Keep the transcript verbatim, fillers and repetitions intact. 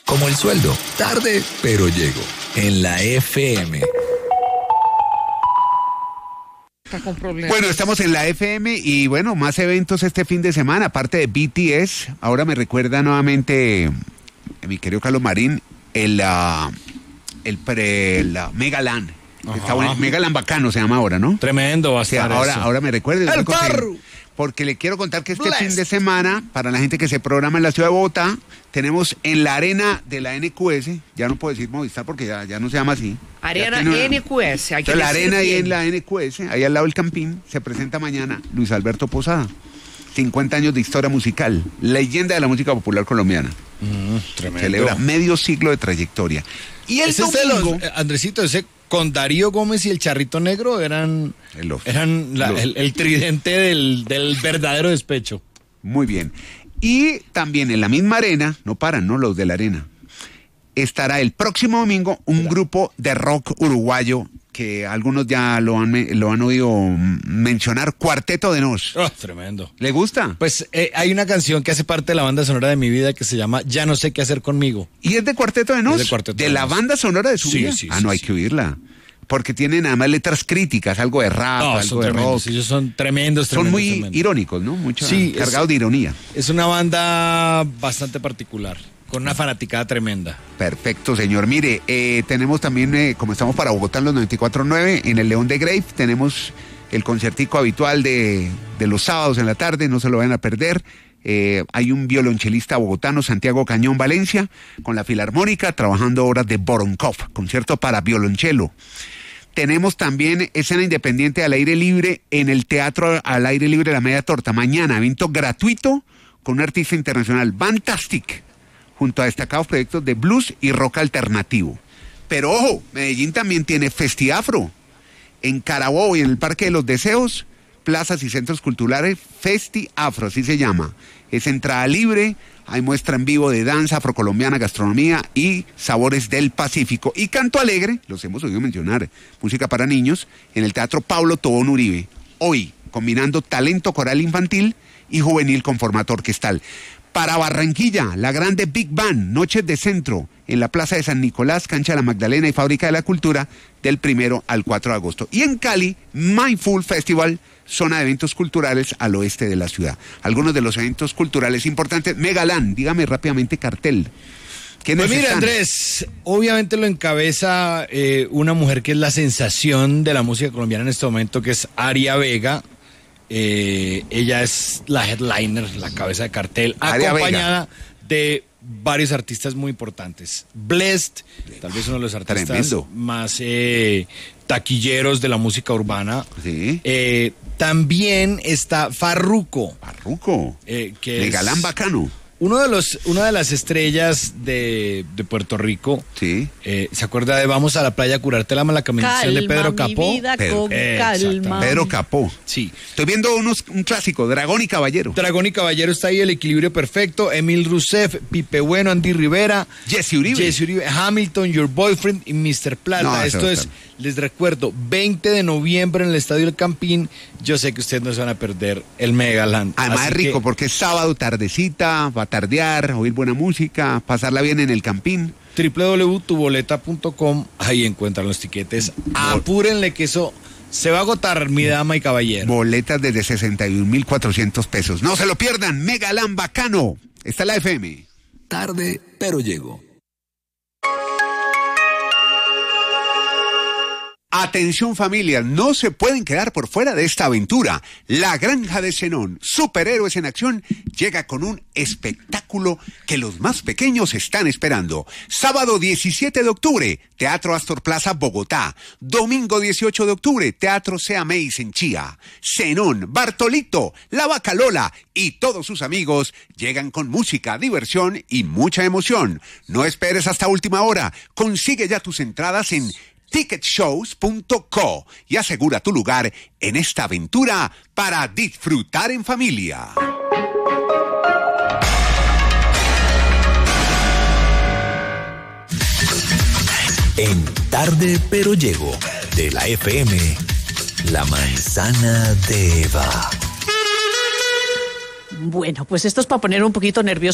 Como el sueldo, tarde, pero llego. En la F M. Con problemas. Bueno, estamos en la F M y bueno, más eventos este fin de semana, aparte de B T S. Ahora me recuerda nuevamente, eh, mi querido Carlos Marín, el, uh, el, pre, el uh, Megaland. Está bueno, Megaland bacano se llama ahora, ¿no? Tremendo va a O sea, estar ahora, eso. ahora me recuerda. ¡El carro! Porque le quiero contar que este Blessed. fin de semana, para la gente que se programa en la ciudad de Bogotá, tenemos en la arena de la N Q S, ya no puedo decir Movistar porque ya, ya no se llama así. Arena Ya tiene una- N Q S. Hay que Entonces, la decir arena ahí bien. en la N Q S, ahí al lado del Campín, se presenta mañana Luis Alberto Posada. cincuenta años de historia musical, leyenda de la música popular colombiana. Mm, tremendo. Celebra medio siglo de trayectoria. Y el Ese es de los, domingo... eh, Andresito, ese con Darío Gómez y el Charrito Negro eran, El love. eran la- Love. el, el tridente del, del verdadero despecho. Muy bien. Y también en la misma arena, no paran, ¿no? Los de la arena, estará el próximo domingo un grupo de rock uruguayo que algunos ya lo han, me- lo han oído mencionar, Cuarteto de Nos. Oh, tremendo. ¿Le gusta? Pues eh, hay una canción que hace parte de la banda sonora de mi vida que se llama Ya no sé qué hacer conmigo. ¿Y es de Cuarteto de Nos? Es de Cuarteto de la Nos. banda sonora de su Sí, vida. sí, ah, sí, no, hay sí. que oírla. Porque tienen además letras críticas, algo de rap, No, algo son de tremendos. rock. Ellos son tremendos, Son tremendos, muy tremendos. irónicos, ¿no? Mucho Sí, cargados es- de ironía. Es una banda bastante particular, con una fanaticada tremenda. Perfecto, señor. Mire, eh, tenemos también, eh, como estamos para Bogotá en los noventa y cuatro punto nueve, en el León de Grave, tenemos el concertico habitual de, de los sábados en la tarde, no se lo vayan a perder. Eh, hay un violonchelista bogotano, Santiago Cañón Valencia, con la Filarmónica, trabajando obras de Voronkov, concierto para violonchelo. Tenemos también escena independiente al aire libre en el Teatro al Aire Libre de la Media Torta. Mañana, evento gratuito con un artista internacional, Fantastic, junto a destacados proyectos de blues y rock alternativo. Pero ojo, Medellín también tiene Festiafro. En Carabobo y en el Parque de los Deseos, plazas y centros culturales, Festiafro, así se llama. Es entrada libre, hay muestra en vivo de danza afrocolombiana, gastronomía y sabores del Pacífico. Y Canto Alegre, los hemos oído mencionar, música para niños, en el Teatro Pablo Tobón Uribe. Hoy, combinando talento coral infantil y juvenil con formato orquestal. Para Barranquilla, la grande Big Band, Noches de Centro, en la Plaza de San Nicolás, Cancha de la Magdalena y Fábrica de la Cultura, del primero al cuatro de agosto. Y en Cali, Mindful Festival, zona de eventos culturales al oeste de la ciudad. Algunos de los eventos culturales importantes, Megaland, dígame rápidamente cartel. ¿Quiénes Pues mira, están? Andrés, obviamente lo encabeza eh, una mujer que es la sensación de la música colombiana en este momento, que es Aria Vega. Eh, ella es la headliner, la cabeza de cartel, Aria acompañada de varios artistas muy importantes. Blessed, tal vez uno de los artistas Tremendo. más eh, taquilleros de la música urbana. Sí. Eh, también está Farruko, Barruco. eh, que es Megalán bacano. uno de los, una de las estrellas de, de Puerto Rico. Sí. Eh, ¿Se acuerda de Vamos a la playa a curarte el alma, la canción de Pedro Capó? Mi vida Pero- con Exactamente. calma. Pedro Capó. Sí. Estoy viendo unos, un clásico, Dragón y Caballero. Dragón y Caballero está ahí, El Equilibrio Perfecto, Emil Rousseff, Pipe Bueno, Andy Rivera, Jesse Uribe. Jesse Uribe, Hamilton, Your Boyfriend y mister Plata. No, ese Esto va a es, estar. les recuerdo, veinte de noviembre en el Estadio El Campín. Yo sé que ustedes no se van a perder el Megaland. Además Así es rico que porque es sábado, tardecita, va a tardear, oír buena música, pasarla bien en el Campín. doble u doble u doble u punto tu boleta punto com, ahí encuentran los tiquetes. Apúrenle que eso se va a agotar, mi dama y caballero. Boletas desde sesenta y un mil cuatrocientos pesos. No se lo pierdan, Megaland bacano. Está la F M. Tarde, pero llego. Atención familia, no se pueden quedar por fuera de esta aventura. La Granja de Zenón, superhéroes en acción, llega con un espectáculo que los más pequeños están esperando. Sábado diecisiete de octubre, Teatro Astor Plaza, Bogotá. Domingo dieciocho de octubre, Teatro Sea Meis en Chía. Zenón, Bartolito, La Vaca Lola y todos sus amigos llegan con música, diversión y mucha emoción. No esperes hasta última hora. Consigue ya tus entradas en ticket shows punto co y asegura tu lugar en esta aventura para disfrutar en familia. En Tarde, pero llego. De la F M, La Manzana de Eva. Bueno, pues esto es para poner un poquito nervioso